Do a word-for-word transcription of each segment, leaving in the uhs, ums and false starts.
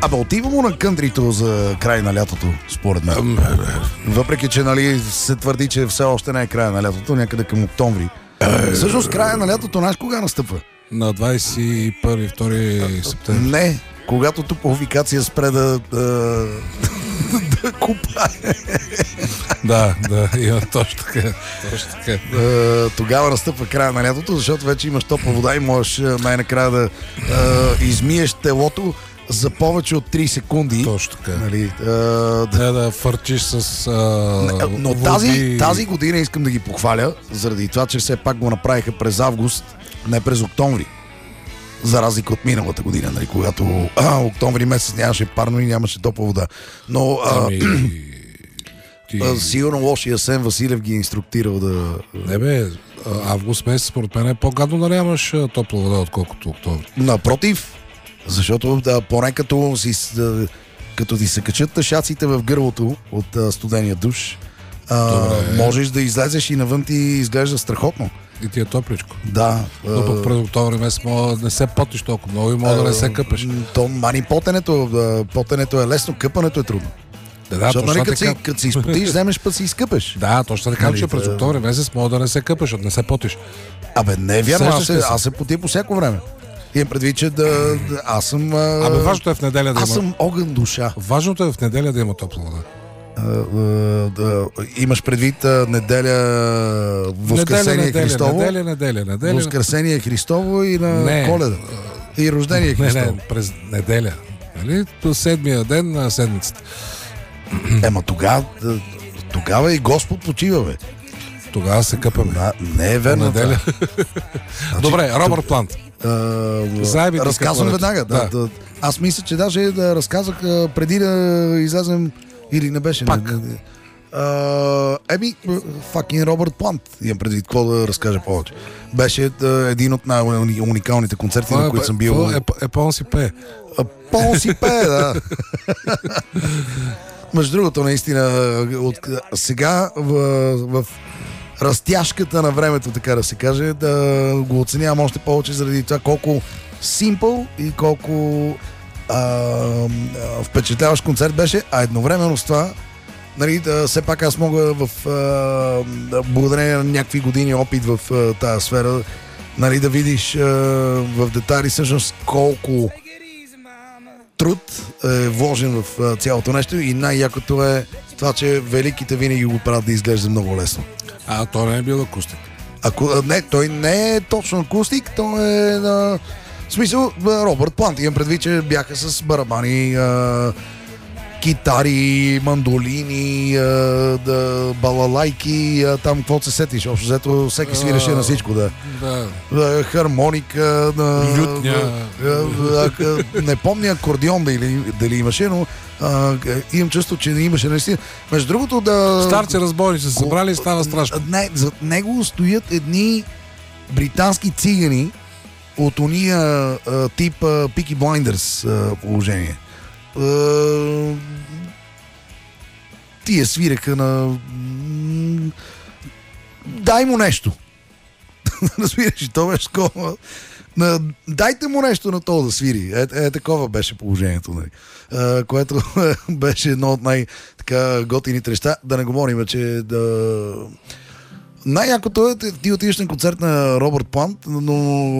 Абе, отива му на кънтрито за край на лятото, според мен. Въпреки, че нали, се твърди, че все още не е края на лятото, някъде към октомври. Всъщност края на лятото, знаеш кога настъпва? На двадесет и първи втори септември. Не, когато топофикация спре да, да, да купае. Да, да, има точно така. Точно така. Тогава настъпва края на лятото, защото вече имаш топла вода и можеш най-накрая да а, измиеш телото за повече от три секунди. Точно така. Нали, а, да, да фърчиш с... А, но води... тази, тази година искам да ги похваля, заради това, че все пак го направиха през август, не през октомври. За разлика от миналата година, нали, когато а, октомври месец нямаше парно и нямаше топла вода. Но а, ами... ти... а, сигурно лошия Асен Василев ги е инструктирал да... Не бе, август месец според мен е по-гадно да нямаш топла вода, отколкото октомври. Напротив, защото да, поне като, си, да, като ти се качат тъшаците в гърлото от а, студения душ, а, можеш да излезеш и навън ти изглежда страхотно. И ти е топличко. Да. Но пък през октомври месец мога да не се потиш толкова много и мога да не се къпеш. То мани потенето, потенето е лесно, къпането е трудно. Да, да, защото, нали, като, така... си, като си изпотиш, вземеш път си изкъпеш. Да, точно така, нали, че през октомври месец мога да не се къпеш, защото не се потиш. Абе, не е вярно, аз се, аз се потия по всяко време. Имам предвид, че да, да аз съм... А... Абе, важното е в неделя да има... Аз съм огън душа. Важното е в неделя да има топла вода. Uh, uh, uh, имаш предвид uh, неделя Възкресение неделя, Христово, неделя, неделя, неделя, Възкресение Христово и на не, Коледа и Рождение Христово. Не, не, през неделя. Нали? До седмия ден на седмицата. Ема тогава, тогава и Господ почива, бе. Тогава се къпаме. На, не е верно. Неделя. Значи, добре, Робърт Плант. Uh, разказвам веднага. Да. Да, да. Аз мисля, че даже да разказах преди да излезем. Или не беше? Пак. Не, не. Uh, еми, факин Робърт Плант. Имам предвид какво да разкажа повече. Беше uh, един от най-уникалните концерти, на които съм бил. Е, е, е Пон си пее. Пон си пее, да. Между другото, наистина, от, сега в, в разтяжката на времето, така да се каже, да го оценявам още повече заради това колко симпъл и колко а, а, впечатляващ концерт беше, а едновременно с това, нали, да, все пак аз мога в а, благодарение на някакви години опит в а, тази сфера, нали, да видиш а, в детайли всъщност колко труд е вложен в а, цялото нещо и най-якото е това, че великите винаги го правят да изглежда много лесно. А, то не е бил акустик. Ако, не, той не е точно акустик, той е на... В смисъл, Робърт Плант. Имам предвид, че бяха с барабани, а, китари, мандолини, а, да, балалайки, а, там какво се сетиш. Общо взето всеки свиреше на всичко, да. Да. да хармоника, да, лютня. Да, да, да, не помня акордеон дали, дали имаше, но а, имам чувство, че не имаше наистина. Между другото да... Старци разбойни се събрали и става страшно. Не, зад него стоят едни британски цигани от уния а, тип Peaky Blinders а, положение. А, тия свираха на... Дай му нещо. Разбираш, и то беше такова. На... Дайте му нещо на това да свири. Е, е такова беше положението. Нали. А, което беше едно от най-готините неща. Да не говорим, че да... Най-якото е, ти отидеш на концерт на Робърт Плант, но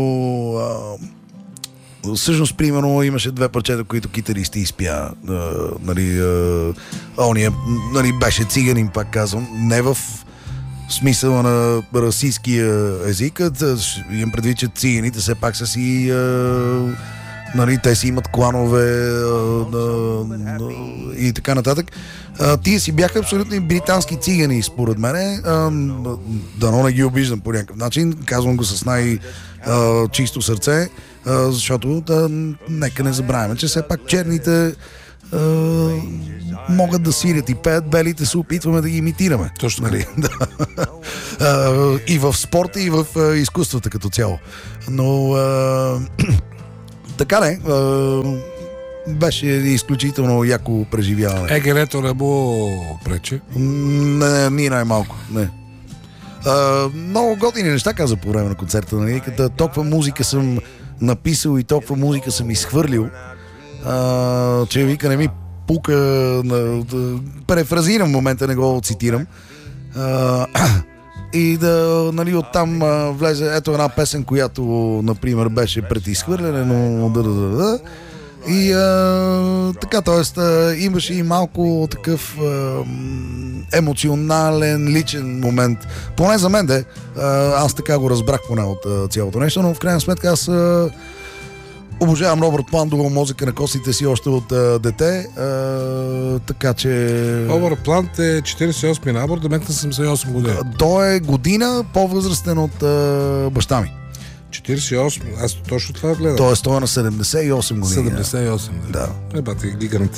а, всъщност, примерно, имаше две парчета, които китаристи изпя. А, нали, а, ония, нали, беше циганин, пак казвам, не в смисъла на расистския език, имам предвид, че циганите все пак са си... А, нали, те си имат кланове а, а, а, и така нататък. А, тия си бяха абсолютно британски цигани, според мене. Дано не ги обиждам по някакъв начин. Казвам го с най-чисто сърце, а, защото да, нека не забравяме, че все пак черните а, могат да свирят и пеят, белите се опитваме да ги имитираме. Точно. Нали? а, и в спорта, и в а, изкуствата като цяло. Но а, така не, беше изключително яко преживяване. Егерето не му пречи? Не, ни най-малко, не. А, много готини неща каза по време на концерта, нали? Като толкова музика съм написал и толкова музика съм изхвърлил, а, че вика не ми пука, на, да, префразирам в момента, не го цитирам. А, и да, нали, оттам а, влезе ето една песен, която, например, беше пред изхвърляне, но да, да, да, да. И а, така, т.е. имаше и малко такъв а, емоционален, личен момент. Поне за мен, де, а, аз така го разбрах поне от а, цялото нещо, но в крайна сметка аз а, обожавам Робърт Плант, дугал музика на костите си още от а, дете, а, така че... Робърт Плант е четиридесет и осми набор, да мек на седемдесет и осем години. Той е година по-възрастен от а, баща ми. четиридесет и осем, аз точно това гледам. Тоест той е на седемдесет и осем години. седемдесет и осем, да. Да. Ебате, гигант.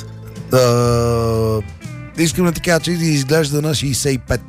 Uh, искам да ти кажа, че изглежда на шейсет и пет.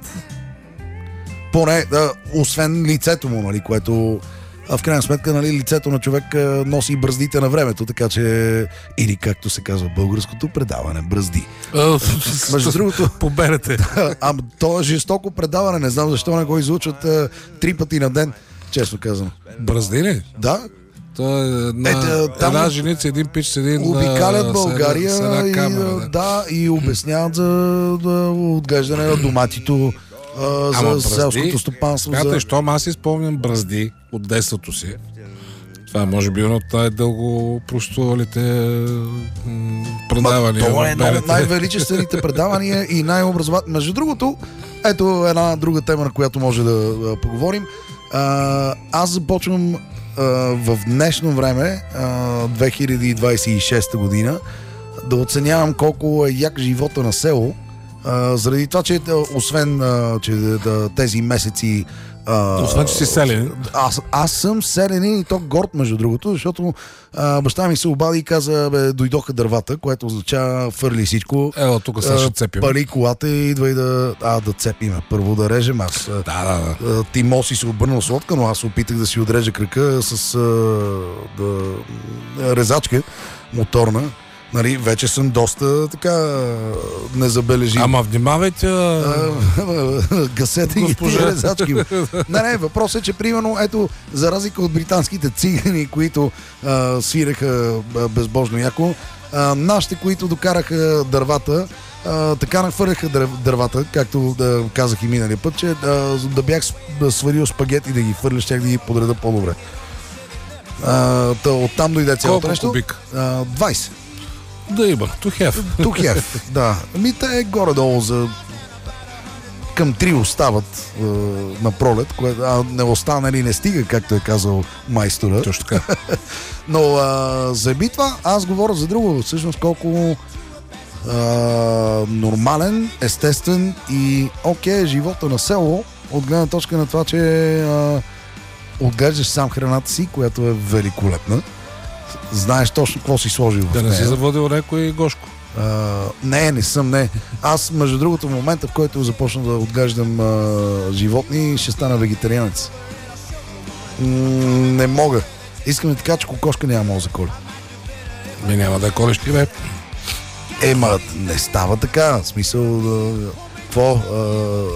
Поне, uh, освен лицето му, нали, което в крайна сметка, нали, лицето на човек uh, носи бръздите на времето, така че или както се казва българското предаване, бръзди. Между другото, поберете. Ама то е жестоко предаване, не знам защо не го излучват uh, три пъти на ден, честно казвам. Бръзди ли? Да. Той е една, Ето, там една женица, един пич с един... обикалят България с една, с една камера, и, да. да, и обясняват за да, отглеждане на доматито, а, за Ама селското стопанство. Смятай, За... щом аз си спомням бръзди от детството си. Това може би едно от най-дълго простувалите м- предавания. Това е едно БНТ. от най-величествените предавания и най-образователни. Между другото, ето една друга тема, на която може да, да поговорим. А, аз започвам а, в днешно време, а, две хиляди двадесет и шеста година, да оценявам колко е як живота на село, а, заради това, че освен а, че, да, тези месеци Uh, Освен, че си селен. Аз, аз съм селен и то горд, между другото, защото а, баща ми се обади и каза, бе, дойдоха дървата, което означава фърли всичко. Ела, тук сега ще цепим. Пали колата и идва и да... А, да цепиме. Първо да режем аз. Да, да, да. Ти Моси се обърнал с лодка, но аз опитах да си отрежа крака с а, да, резачка моторна. Нали, вече съм доста така незабележим. Ама внимавайте, гасете ги тия резачки. Не, не, въпросът е, че примерно, ето, за разлика от британските цигани, които а, свираха а, безбожно яко, а, нашите, които докараха дървата, а, така нахвърляха дървата, както да казах и миналия път, че а, да бях сварил спагети да ги фърля, щях да ги подреда по-добре. А, оттам дойде цялото нещо. Колко кубик? А, двадесет. Да има, to have. To have, да. Ами те е горе-долу за към три остават е, на пролет, което а не остана или не стига, както е казал майстора. Точно така. Но а, за битва аз говоря за друго. Всъщност колко а, нормален, естествен и окей живота на село, от гледна точка на това, че а, отглеждаш сам храната си, която е великолепна. Знаеш точно какво си сложил в Да не нея. си заводил някой Гошко. Uh, не, не съм, не. Аз, между другото, в момента, в който започна да отглеждам uh, животни, ще стана вегетарианец. М- не мога. Искам да ти кажа, че кокошка няма да заколя. Ми няма да колеш ти, бе. Ема, не става така. В смисъл, uh, какво? Uh,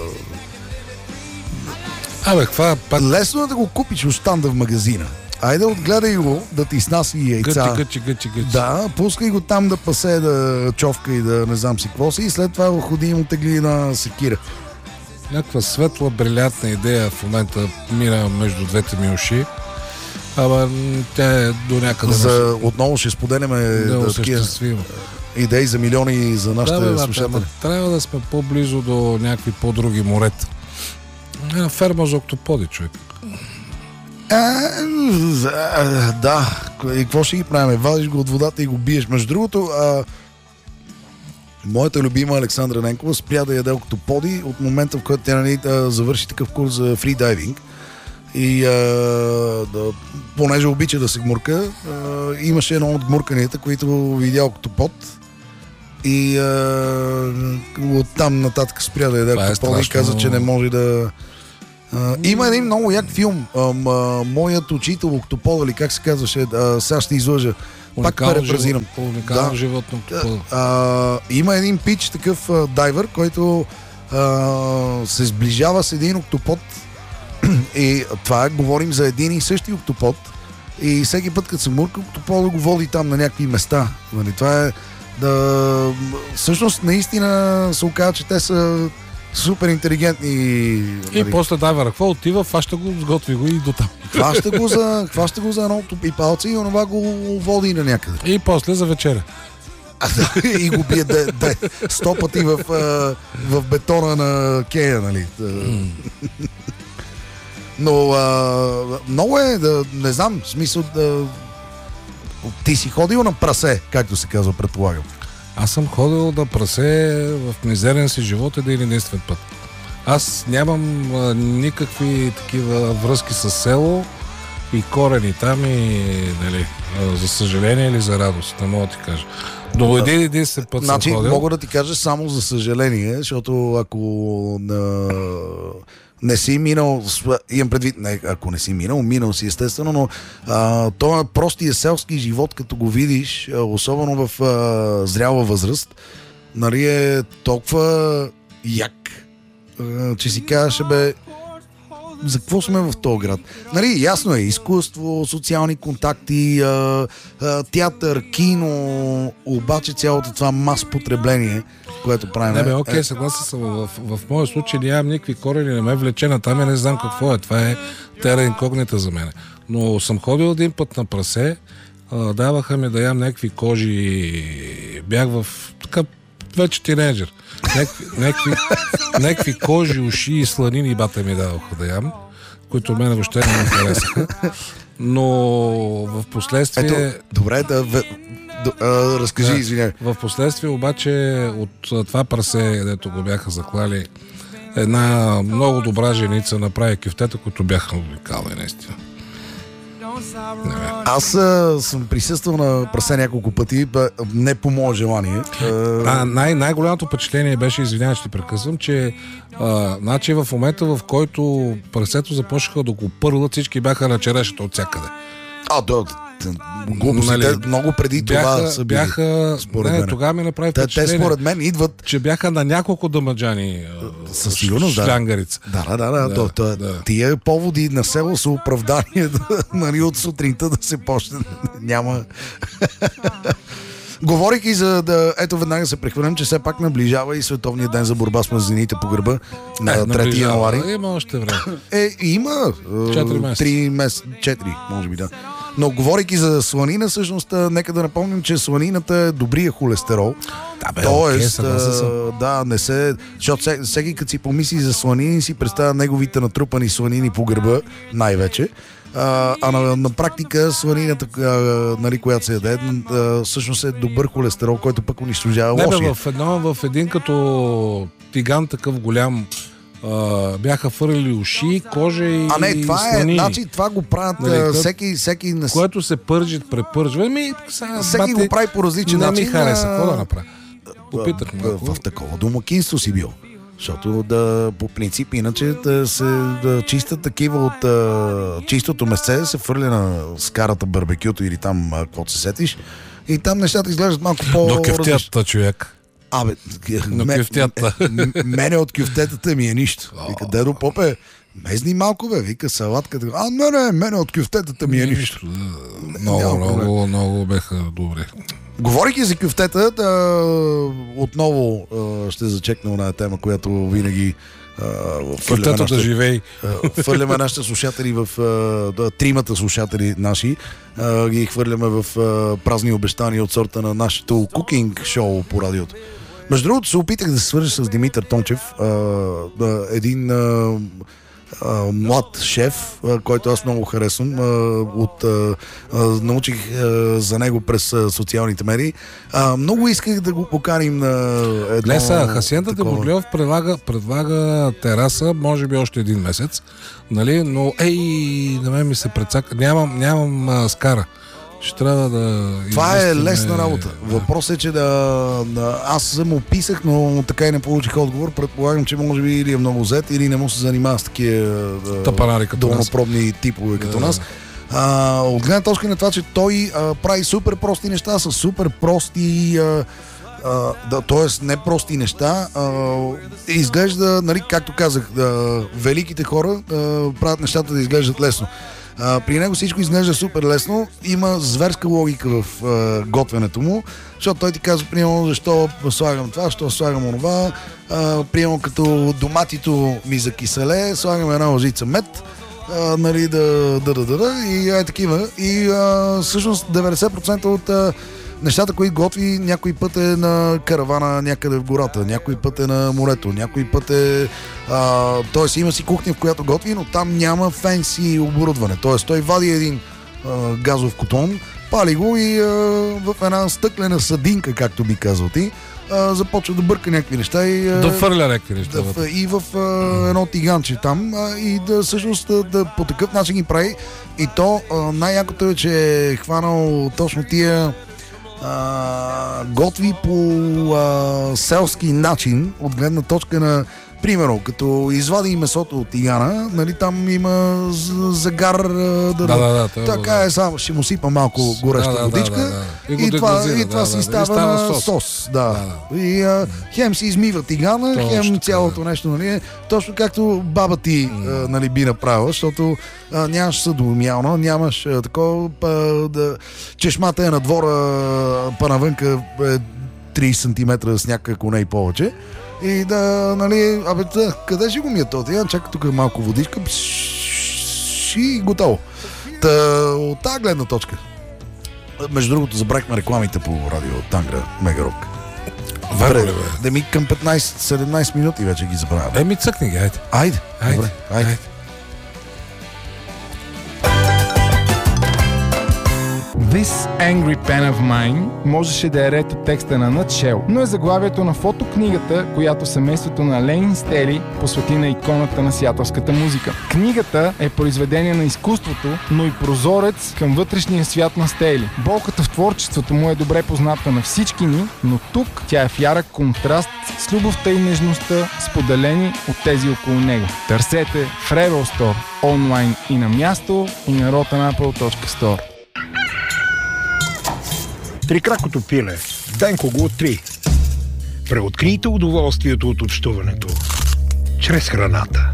Абе, каква пак... лесно е да го купиш от станда в магазина. Айде, отгледай го, да ти снаси яйца. Гъчи, гъчи, гъчи, гъчи. Да, пускай го там да пасе, да човка и да не знам си какво си и след това ходи и му тегли на секира. Някаква светла, брилянтна идея в момента мира между двете ми уши. Ама тя е до някъде За, отново ще споделяме да да, такива осъществима. идеи за милиони за нашите Да, бе, слушатели. ама трябва да сме по-близо до някакви по-други морета. Една ферма за октоподи, човек. А, да, и какво ще ги правим? Вадиш го от водата и го биеш. Между другото, а, моята любима Александра Ненкова спря да яде октоподи от момента, в който тя, нали, да завърши такъв курс за фридайвинг. И а, да, понеже обича да се гмурка, а, имаше едно от гмурканията, които видя октопод. И а, оттам нататък спря да яде октоподи и каза, че не може да... Uh, има един много як филм, um, uh, Моят учител Октопод, или как се казваше, uh, сега ще излъжа, пак перефразирам. Уникално Да. животно Октопод. Uh, има един пич, такъв uh, дайвер, който uh, се сближава с един октопод и това е, говорим за един и същи октопод, И всеки път, като се мурка, Топола го води там на някакви места. Нали, това е да... Всъщност, наистина се оказа, че те са супер интелигентни. И нали. после дайвера, какво отива, фаща го, сготви го и до там. Хваща го за, хваща го за едно и палца и онова го води на някъде. И после за вечеря. И го бие де, де, сто пъти в, в бетона на Кея, нали. Но а, много е, да, не знам, в смисъл да... Ти си ходил на прасе, както се казва, предполагам. Аз съм ходил да прасе в мизерен си живот един единствен път. Аз нямам а, никакви такива връзки с село и корени там и, нали, а, за съжаление или за радост, не мога да ти кажа. До един единствен път значи, съм ходил. Мога да ти кажа само за съжаление, защото ако на... не си минал, имам предвид, не, ако не си минал, минал си естествено, но а, това е простия селски живот, като го видиш, особено в а, зряла възраст, нали, е толкова як, а, че си казваш, бе, за какво сме в този град? Нали, ясно е, изкуство, социални контакти, а, а, театър, кино, обаче цялото това мас потребление, което правим. Не бе, окей, е... съгласен съм. В, в, в моя случай нямам никакви корени, не ме влече на там и не знам какво е. Това е тера инкогнита за мен. Но съм ходил един път на прасе, а, даваха ми да ям някакви кожи, бях в така вече тинейджър. Някакви, някакви, някакви кожи, уши и сланини бата ми даваха да ям, които мен въобще не ме харесаха. Но в последствие... Ето, добре, да... да а, разкажи, да, извиняй. В последствие обаче от това прасе, дето го бяха заклали, една много добра женица направи кюфтета, които бяха уникални, наистина. Аз а, съм присъствал на прасе няколко пъти, бе, не по мое желание. А, най- най-голямото впечатление беше, извинявай, ще ти прекъсвам, че а, значи в момента, в който прасето започнаха да го пърлят, всички бяха на черешата от всякъде. А, да, глупостите, нали, много преди бяха, това са били, бяха, според не, мен. Тогава ми направи те, впечатление, те според мен идват... че бяха на няколко дамаджани със сигурност, да. Шлянгарица. Да, да, да, да, да, да, да. Тия поводи на село са оправдания, нали, от сутринта да се почне. Няма... Говорейки за да... Ето веднага се прехвърлям, че все пак наближава и Световния ден за борба с мазнините по гърба на е, трети януари. Има още време. Е, има. четири месеца. три месеца. четири, може би, да. Но говорейки за сланина, всъщност, нека да напомним, че сланината е добрия холестерол. Да, бе, Тоест, окей, а, да, не се... Защото всеки, като си помисли за сланини, си представя неговите натрупани сланини по гърба, най-вече. А, а на, на практика сланината, а, нали, която се яде, а, всъщност е добър холестерол, който пък унищожава лошия. Не, бе, в, едно, в един като тиган такъв голям Uh, бяха фърлили уши, кожа и А не, това сланини. е, значи това го правят, нали, всеки, всеки... Което се пържит, препържва. Ми, сега, всеки бати, го прави по различен не начин. Не ми хареса, какво да направя? Попитах в, в, в такова домакинство си бил. Защото да, по принцип, иначе да се да чистят такива от а, чистото месце, се фърля на скарата барбекюто или там, каквото се сетиш. И там нещата изглеждат малко по... До кефтята, човек. Абе, но ме, кюфтята. Мене от кюфтетата ми е нищо. Вика, дедо попе, мезни малко, бе, вика салатка. А, не, не, мене от кюфтетата ми е нищо. Много, много, много беха добре. Говорейки за кюфтета, да, отново а, ще зачекнем на тема, която винаги кюфтета да живей. Хвърляме нашите слушатели в да, тримата слушатели наши, а, ги хвърляме в а, празни обещания от сорта на нашето кукинг шоу по радиото. Между другото, се опитах да се свържа с Димитър Тончев, а, да, един а, а, млад шеф, а, който аз много харесвам. А, от, а, а, научих а, за него през а, социалните медии. А, много исках да го поканим на едно... Леса, Хасиента Дебоглев предлага, предлага тераса, може би още един месец, нали? Но ей, на мен ми се прецака. Нямам, нямам а, скара. Ще трябва да... Това е лесна работа. Въпросът е, че да, да... Аз се му описах, но така и не получих отговор. Предполагам, че може би или е много зет, или не му се занимава с такива тъпанари като долнопробни типове като да. нас. А, от гледна точка на това, че той а, прави супер прости неща, са супер прости... А, а, да, т.е. не прости неща. А, изглежда, нали, както казах, да, великите хора а, правят нещата да изглеждат лесно. А, при него всичко изглежда супер лесно, има зверска логика в а, готвенето му, защото той ти казва, примерно, защо слагам това, защо слагам онова, а, примерно като доматито ми закиселе, слагам една лъжица мед, а, нали, да, да, да, да, да, и е такива. И а, всъщност деветдесет процента от а, нещата, които готви, някой път е на каравана някъде в гората, някой път е на морето, някой път е... А, тоест има си кухня, в която готви, но там няма фенси оборудване. Тоест той вади един а, газов котон, пали го и а, в една стъклена съдинка, както би казал ти, а, започва да бърка някакви неща и... А, да фърля някакви неща. Да, и в а, едно тиганче там а, и да всъщност да, да по такъв начин ги прави. И то а, най-якото е, че е хванал точно тия Uh, готви по uh, селски начин, от гледна точка на, примерно, като извади месото от тигана, нали, там има загар, uh, да, да, да, да, така да. е, само ще му сипа малко гореща да, водичка да, да, да. И, и, това, и да, това да, си да, става, става на сос. сос. Да. Да, да. И uh, хем си измива тигана, Точно хем така, цялото да. нещо, нали, точно както баба ти mm. uh, нали, би направила, защото uh, нямаш съдомялна, нямаш uh, такова, uh, да, чешмата е на двора, па навънка е трийсет сантиметра сняг, ако не и повече. И да, нали, абе, да, къде ще го ми е то? Я чакай тук малко водичка и готово. Та, от тази гледна точка. Между другото, забрахме рекламите по радио Тангра, Мегарок. Добре, бе. Да ми към петнайсет-седемнайсет минути вече ги забравяме. Еми, цъкни ги, айде. Айде, Айде, добре, айде. айде. This Angry Pen of Mine можеше да е ред от текста на Nutshell, но е заглавието на фотокнигата, която семейството на Лейн Стели посвети на иконата на сиатълската музика. Книгата е произведение на изкуството, но и прозорец към вътрешния свят на Стели. Болката в творчеството му е добре позната на всички ни, но тук тя е в ярък контраст с любовта и нежността, споделени от тези около него. Търсете в Rebel Store онлайн и на място, и на rotten apple точка store. Трикракото пиле. Денко го три. Преоткрийте удоволствието от общуването чрез храната.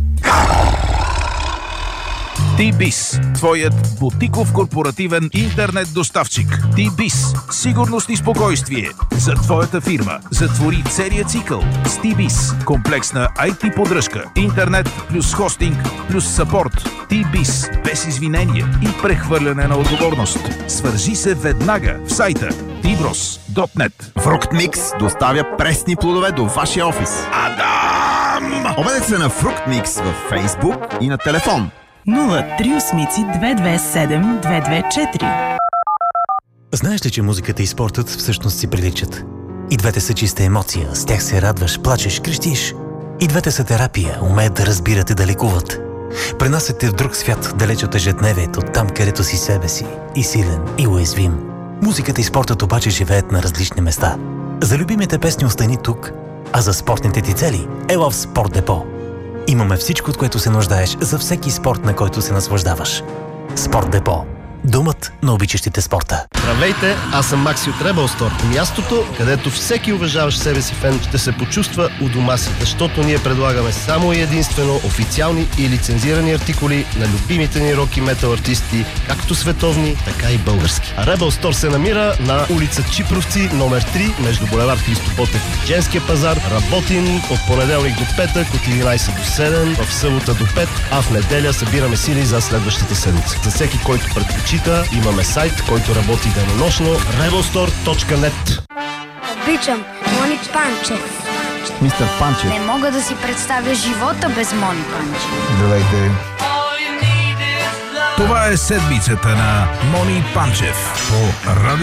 T-Biz, твоят бутиков корпоративен интернет доставчик. T-Biz, сигурност и спокойствие за твоята фирма. Затвори целият цикъл с T-Biz. Комплексна ай ти поддръжка, интернет плюс хостинг плюс съпорт. T-Biz, без извинение и прехвърляне на отговорност. Свържи се веднага в сайта ти брос точка нет. Фруктмикс доставя пресни плодове до вашия офис. Адам! Обадете се на Фруктмикс във Фейсбук и на телефон нула три осмици две две седем две две четири. Знаеш ли, че музиката и спортът всъщност си приличат? И двете са чиста емоция, с тях се радваш, плачеш, крещиш. И двете са терапия, умеят да разбират и да лекуват. Пренасят те в друг свят, далеч от ежедневието, там където си себе си, и силен, и уязвим. Музиката и спортът обаче живеят на различни места. За любимите песни остани тук, а за спортните ти цели ела в Спорт Депо. Имаме всичко, от което се нуждаеш за всеки спорт, на който се наслаждаваш. Спорт Депо. Домът на обичащите спорта. Здравейте, аз съм Макси от Rebel Store. Мястото, където всеки уважаващ себе си фен ще се почувства у дома си, защото ние предлагаме само и единствено официални и лицензирани артикули на любимите ни рок и метал артисти, както световни, така и български. А Rebel Store се намира на улица Чипровци, номер три, между булевард Христо Ботев и Женския пазар. Работим от понеделник до петък, от единайсет до седем, в събота до пет, а в неделя събираме сили за следващата седмица. За всеки, който предпочита, имаме сайт, който работи денонощно rebel store точка нет. Обичам Мони Панчев. Мистер Панчев. Не мога да си представя живота без Мони Панчев. Здравейте. Това е седмицата на Мони Панчев по радио